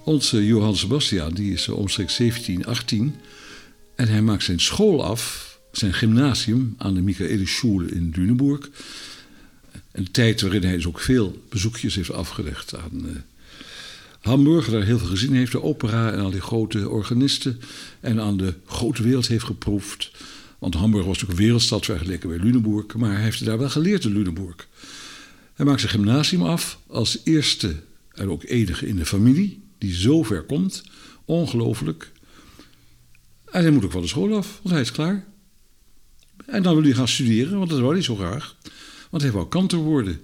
Onze Johann Sebastian, die is omstreeks 17, 18. En hij maakt zijn school af, zijn gymnasium, aan de Michaelisschule in Lüneburg. Een tijd waarin hij dus ook veel bezoekjes heeft afgelegd aan Hamburg. Daar heel veel gezien heeft, de opera en al die grote organisten. En aan de grote wereld heeft geproefd. Want Hamburg was natuurlijk een wereldstad vergeleken bij Lüneburg. Maar hij heeft daar wel geleerd in Lüneburg. Hij maakt zijn gymnasium af als eerste en ook enige in de familie die zo ver komt. Ongelooflijk. En hij moet ook van de school af, want hij is klaar. En dan wil hij gaan studeren, want dat wou hij zo graag. Want hij wou kantor worden.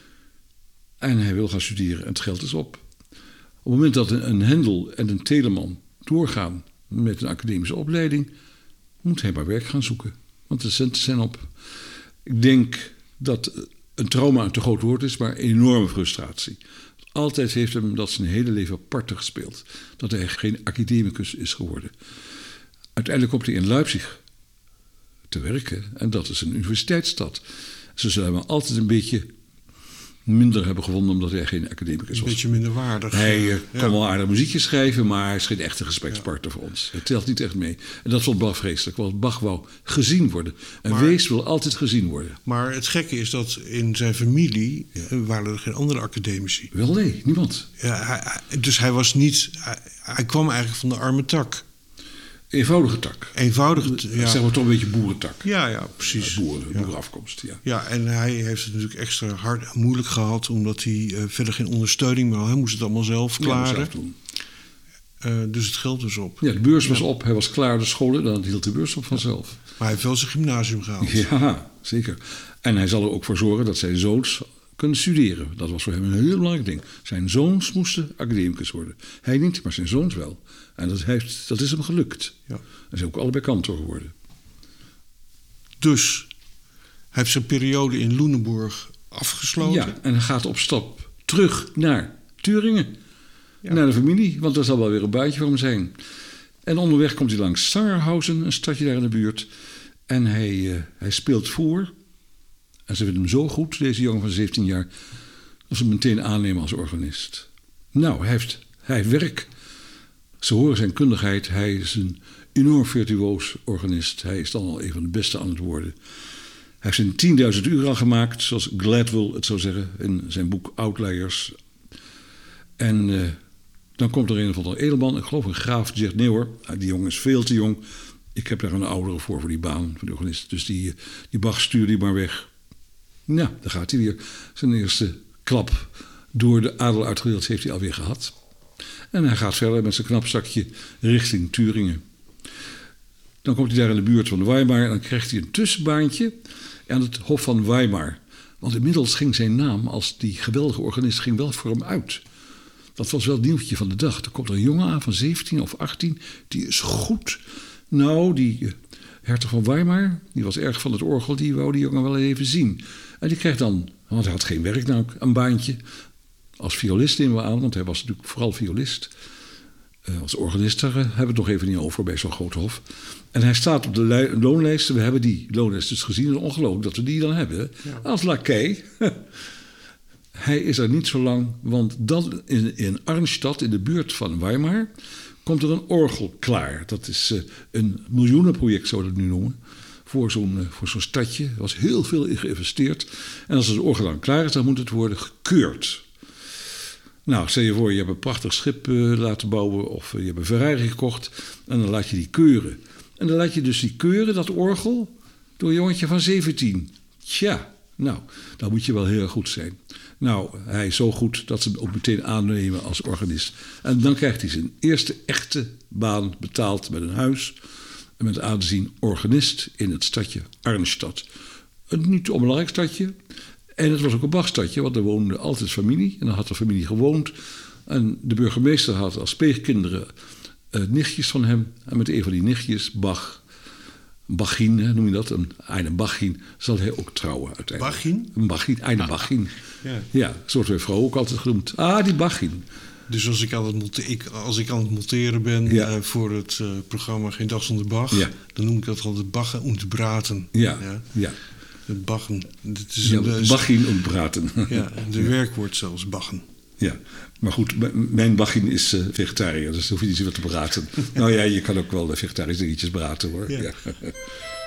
En hij wil gaan studeren en het geld is op. Op het moment dat een Hendel en een Telemann doorgaan met een academische opleiding, moet hij maar werk gaan zoeken. Want de centen zijn op. Ik denk dat een trauma een te groot woord is, maar een enorme frustratie. Altijd heeft hem dat zijn hele leven parten gespeeld. Dat hij geen academicus is geworden. Uiteindelijk komt hij in Leipzig te werken. En dat is een universiteitsstad. Ze zullen hem altijd een beetje minder hebben gevonden omdat hij geen academicus was. Een beetje minder waardig. Hij kan wel aardig muziekjes schrijven, maar hij is geen echte gesprekspartner voor ons. Het telt niet echt mee. En dat vond Bach vreselijk, want Bach wou gezien worden. Een wees wil altijd gezien worden. Maar het gekke is dat in zijn familie waren er geen andere academici. Wel nee, niemand. Ja, dus hij was niet. Hij kwam eigenlijk van de arme tak. Eenvoudige tak. Zeg maar toch een beetje boerentak. Ja, precies. Boerenafkomst, ja. Ja, en hij heeft het natuurlijk extra hard en moeilijk gehad, omdat hij verder geen ondersteuning meer had. Hij moest het allemaal zelf klaren. Dus het geld was op. Ja, de beurs was op. Hij was klaar, de scholen, dan hield de beurs op vanzelf. Maar hij heeft wel zijn gymnasium gehaald. Ja, zeker. En hij zal er ook voor zorgen dat zijn zoons kunnen studeren. Dat was voor hem een heel belangrijk ding. Zijn zoons moesten academicus worden. Hij niet, maar zijn zoons wel. En dat is hem gelukt. Ja. En ze zijn ook allebei kantor geworden. Dus hij heeft zijn periode in Lüneburg afgesloten. Ja, en hij gaat op stap terug naar Thüringen. Ja. Naar de familie, want dat zal wel weer een baantje voor hem zijn. En onderweg komt hij langs Sangerhausen, een stadje daar in de buurt. En hij speelt voor. En ze vinden hem zo goed, deze jongen van 17 jaar, dat ze hem meteen aannemen als organist. Nou, hij heeft werk. Ze horen zijn kundigheid. Hij is een enorm virtuoos organist. Hij is dan al een van de beste aan het worden. Hij heeft zijn 10.000 uur al gemaakt, zoals Gladwell het zou zeggen in zijn boek Outliers. En dan komt er een of andere edelman, ik geloof een graaf, die zegt: nee hoor, die jongen is veel te jong. Ik heb daar een oudere voor die baan, voor de organist. Dus die Bach stuur die maar weg. Nou, daar gaat hij weer. Zijn eerste klap door de adel uitgedeeld heeft hij alweer gehad. En hij gaat verder met zijn knapzakje richting Thüringen. Dan komt hij daar in de buurt van Weimar en dan krijgt hij een tussenbaantje aan het Hof van Weimar. Want inmiddels ging zijn naam als die geweldige organist ging wel voor hem uit. Dat was wel het nieuwtje van de dag. Er komt een jongen aan van 17 of 18, die is goed. Nou, die hertog van Weimar, die was erg van het orgel, die wou die jongen wel even zien. En die kreeg dan, want hij had geen werk, nou, een baantje als violist nemen we aan, want hij was natuurlijk vooral violist. Als organist daar hebben we het nog even niet over bij zo'n groot hof. En hij staat op de loonlijsten. We hebben die loonlijst dus gezien. Het is ongelooflijk dat we die dan hebben. Ja. Als lakij. Hij is er niet zo lang, want dan in Arnstadt, in de buurt van Weimar, komt er een orgel klaar. Dat is een miljoenenproject, zou dat nu noemen. Voor zo'n stadje. Er was heel veel in geïnvesteerd. En als het orgel dan klaar is, dan moet het worden gekeurd. Nou, stel je voor, je hebt een prachtig schip laten bouwen of je hebt een Ferrari gekocht en dan laat je die keuren. En dan laat je dus die keuren, dat orgel, door een jongetje van 17. Tja, nou, dan moet je wel heel erg goed zijn. Nou, hij is zo goed dat ze hem ook meteen aannemen als organist. En dan krijgt hij zijn eerste echte baan betaald met een huis en met aanzien organist in het stadje Arnstadt. Een niet onbelangrijk stadje. En het was ook een Bachstadje, want er woonde altijd familie. En dan had de familie gewoond. En de burgemeester had als pleegkinderen nichtjes van hem. En met een van die nichtjes, Bachin, noem je dat? Een Bachin, zal hij ook trouwen uiteindelijk. Bachin? Een Bachin, een Bachin. Ja, zo wordt mijn vrouw ook altijd genoemd. Die Bachin. Dus als ik aan het monteren ben voor het programma Geen Dag Zonder Bach, dan noem ik dat altijd Bachen und Braten. Ja. Het Bachen. Bachin und Braten. Ja, de werkwoord zelfs Bachen. Ja, maar goed, mijn Bachin is vegetariër, dus hoef je niet zoveel te braten. Nou ja, je kan ook wel vegetarische dingetjes braten hoor. Ja. Ja.